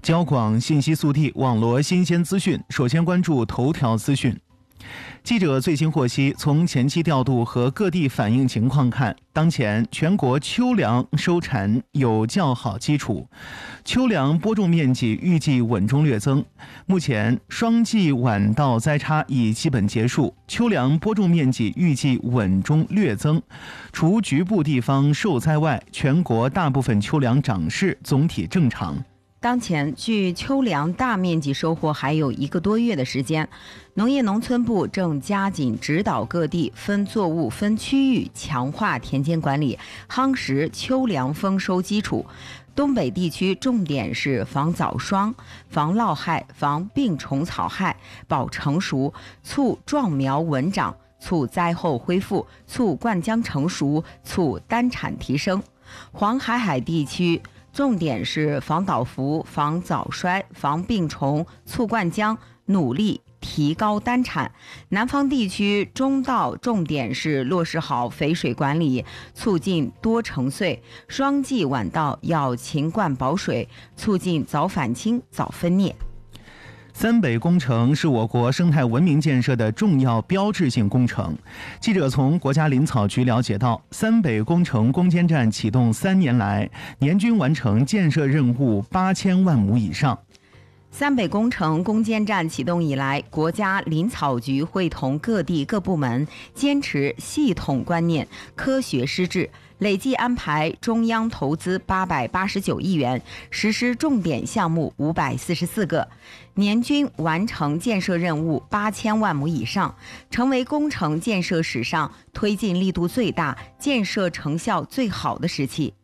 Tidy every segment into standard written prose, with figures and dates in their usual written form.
交广信息速递，网罗新鲜资讯。首先关注头条资讯。记者最新获悉，从前期调度和各地反映情况看，当前全国秋粮收产有较好基础，秋粮播种面积预计稳中略增。目前霜季晚稻栽插已基本结束，秋粮播种面积预计稳中略增。除局部地方受灾外，全国大部分秋粮长势总体正常。 当前距秋粮大面积收获还有1个多月的时间，农业农村部正加紧指导各地分作物分区域强化田间管理，夯实秋粮丰收基础。东北地区重点是防早霜、防涝害、防病虫草害，保成熟，促壮苗稳长，促栽后恢复，促灌浆成熟，促单产提升。黄海地区重点是防倒伏、防早衰、防病虫、促灌浆，努力提高单产。南方地区中稻重点是落实好肥水管理，促进多成穗。霜季晚稻要勤灌保水，促进早返青、早分蘖。 三北工程是我国生态文明建设的重要标志性工程。记者从国家林草局了解到，三北工程攻坚战启动3年来，年均完成建设任务8000万亩以上。 三北工程攻坚战启动以来，国家林草局会同各地各部门坚持系统观念、科学施治，累计安排中央投资889亿元，实施重点项目544个，年均完成建设任务8000万亩以上，成为工程建设史上推进力度最大、建设成效最好的时期。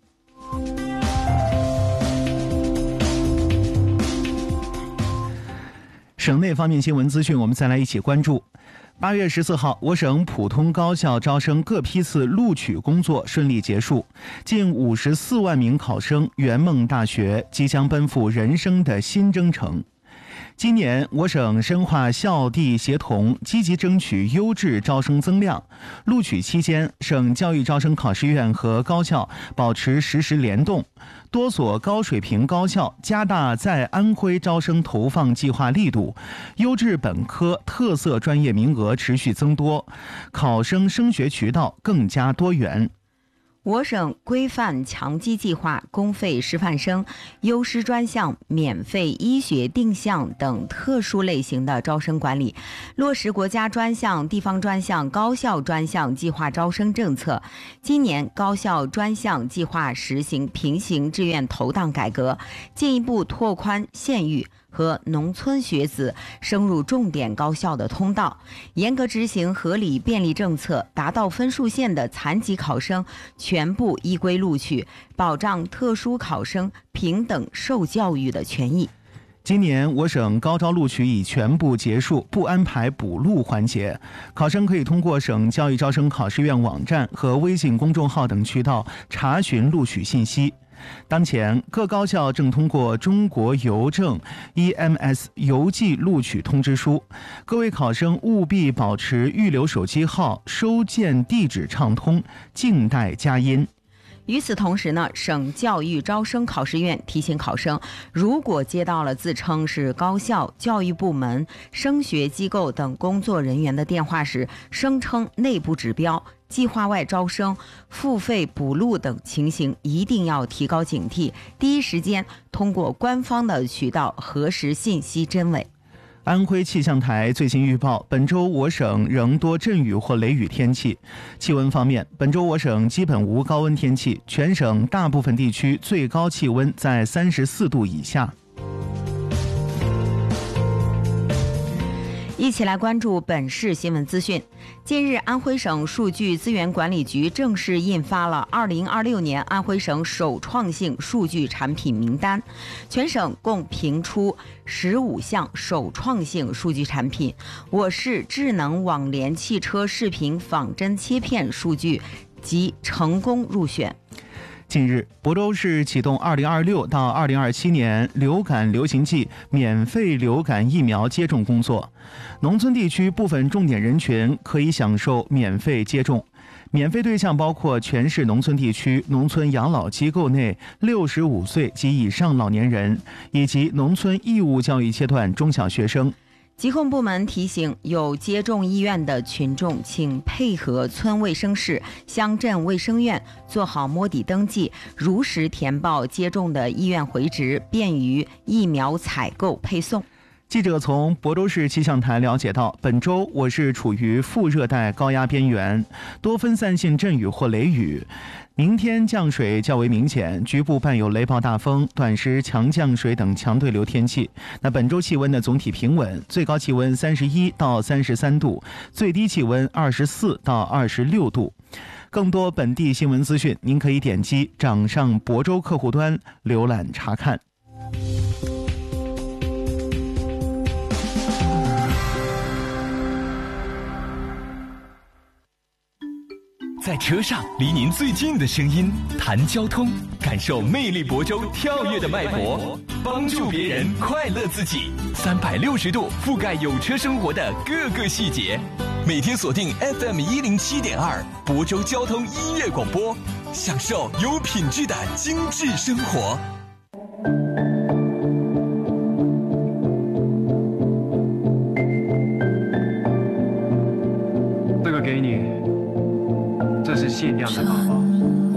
省内方面新闻资讯，我们再来一起关注。8月14号，我省普通高校招生各批次录取工作顺利结束，近54万名考生圆梦大学，即将奔赴人生的新征程。今年我省深化校地协同，积极争取优质招生增量。录取期间，省教育招生考试院和高校保持实时联动，多所高水平高校加大在安徽招生投放计划力度，优质本科特色专业名额持续增多，考生升学渠道更加多元。 我省规范强基计划、公费师范生、优师专项、免费医学定向等特殊类型的招生管理，落实国家专项、地方专项、高校专项计划招生政策。今年高校专项计划实行平行志愿投档改革，进一步拓宽县域和农村学子升入重点高校的通道，严格执行合理便利政策，达到分数线的残疾考生全部依规录取，保障特殊考生平等受教育的权益。 今年我省高招录取已全部结束，不安排补录环节，考生可以通过省教育招生考试院网站和微信公众号等渠道查询录取信息。当前各高校正通过中国邮政 EMS 邮寄录取通知书，各位考生务必保持预留手机号、收件地址畅通，静待佳音。 与此同时呢，省教育招生考试院提醒考生，如果接到了自称是高校、教育部门、升学机构等工作人员的电话时，声称内部指标、计划外招生、付费补录等情形，一定要提高警惕，第一时间通过官方的渠道核实信息真伪。 安徽气象台最新预报，本周我省仍多阵雨或雷雨天气。气温方面，本周我省基本无高温天气，全省大部分地区最高气温在34度以下。 一起来关注本市新闻资讯。近日，安徽省数据资源管理局正式印发了2026年安徽省首创性数据产品名单，全省共评出15项首创性数据产品。我市智能网联汽车视频仿真切片数据即成功入选。 近日，亳州市启动2026到2027年流感流行季免费流感疫苗接种工作，农村地区部分重点人群可以享受免费接种。 免费对象包括全市农村地区农村养老机构内65岁及以上老年人，以及农村义务教育阶段中小学生。 疾控部门提醒有接种意愿的群众，请配合村卫生室、乡镇卫生院做好摸底登记，如实填报接种的意愿回执，便于疫苗采购配送。 记者从亳州市气象台了解到，本周我市处于副热带高压边缘，多分散性阵雨或雷雨。明天降水较为明显，局部伴有雷暴大风、短时强降水等强对流天气。那本周气温的总体平稳，最高气温31到33度，最低气温24到26度。更多本地新闻资讯，您可以点击掌上亳州客户端浏览查看。 在车上，离您最近的声音，谈交通，感受魅力亳州跳跃的脉搏，帮助别人，快乐自己，360度覆盖有车生活的各个细节。每天锁定 FM107.2亳州交通音乐广播，享受有品质的精致生活。 这个给你，这是限量的宝宝。